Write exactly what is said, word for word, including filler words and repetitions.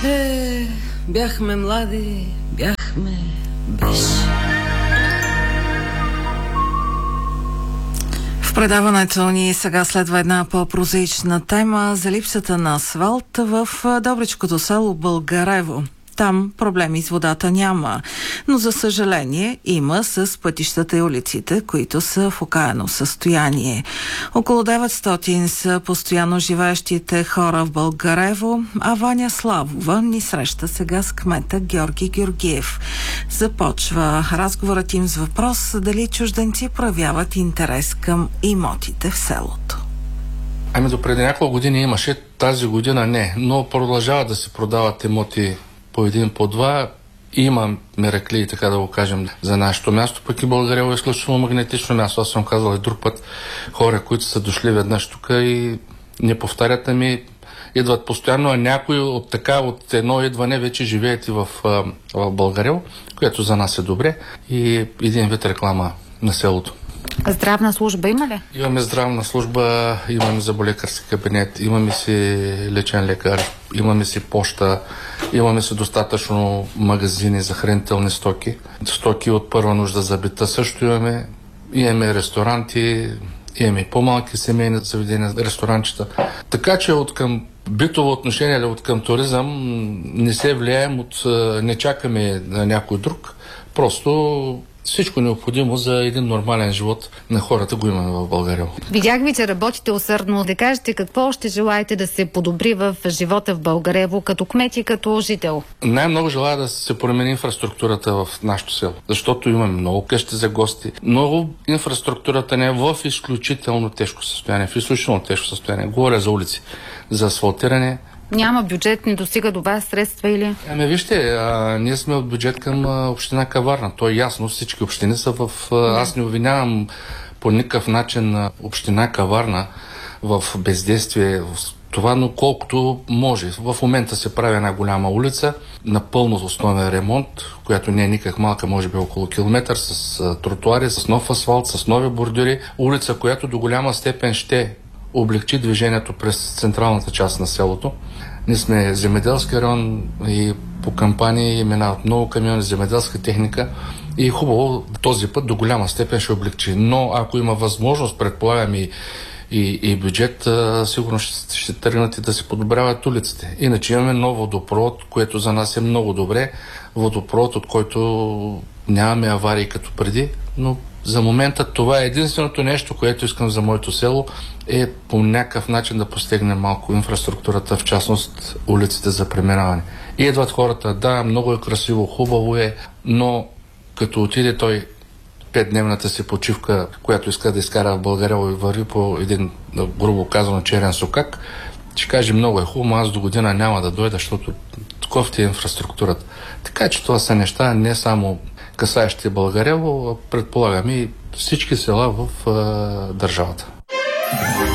Е, бяхме млади, бяхме биш. В предаването ни сега следва една по-прозаична тема за липсата на асфалт в добричкото село Българево. Там проблеми с водата няма, но за съжаление има с пътищата и улиците, които са в окаяно състояние. Около деветстотин са постоянно живеещите хора в Българево, а Ваня Славова ни среща сега с кмета Георги Георгиев. Започва разговорът им с въпрос дали чужденци проявяват интерес към имотите в селото. Ами до преди няколко години имаше, тази година не, но продължават да се продават имоти по един, по два. Има мераклии, така да го кажем, за нашето място, пък и Българево е изключително магнетично място. Аз съм казал и друг път, хора, които са дошли веднъж тук и не повтарят, ами идват постоянно, а някои от така, от едно идване вече живеят и в, в Българево, което за нас е добре, и един вид реклама на селото. Здравна служба има ли? Имаме здравна служба, имаме зъболекарски кабинет, имаме си лечен лекар, имаме си поща, имаме си достатъчно магазини за хранителни стоки, стоки от първа нужда за бита също имаме, имаме ресторанти, имаме по-малки семейни заведения, ресторанчета. Така че от към битово отношение или от към туризъм не се влияем, от, не чакаме на някой друг, просто всичко необходимо за един нормален живот на хората го имаме в България. Видях ви, че работите усърдно. Да кажете какво още желаете да се подобри в живота в Българево като кмет и като жител? Най-много желая да се промени инфраструктурата в нашото село, защото имаме много къщи за гости. Много инфраструктурата не е в изключително тежко състояние, в изключително тежко състояние. Говоря за улици, за асфалтиране. Няма бюджет, не достига до вас средства или? Ами вижте, а, ние сме от бюджет към а, община Каварна. То е ясно, всички общини са в... А, аз не обвинявам по никакъв начин а, община Каварна в бездействие, в това, но колкото може. В момента се прави една голяма улица, напълно основен ремонт, която не е никак малка, може би около километър, с а, тротуари, с нов асфалт, с нови бордюри. Улица, която до голяма степен ще облегчи движението през централната част на селото. Ние сме земеделски район и по кампании минават много камиони, земеделска техника и хубаво този път до голяма степен ще облегчи. Но ако има възможност, предполагам и, и, и бюджет, сигурно ще, ще тръгнат и да се подобряват улиците. Иначе имаме нов водопровод, което за нас е много добре. Водопровод, от който нямаме аварии като преди, но за момента това е единственото нещо, което искам за моето село, е по някакъв начин да постигнем малко инфраструктурата, в частност улиците за преминаване. И идват хората, да, много е красиво, хубаво е, но като отиде той петдневната си почивка, която иска да изкара в България и върви по един, грубо казано, черен сокак, ще каже, много е хубаво, аз до година няма да дойда, защото такова ти е инфраструктурата. Така че това са неща не само касаещи Българево, предполагам и всички села в а, държавата.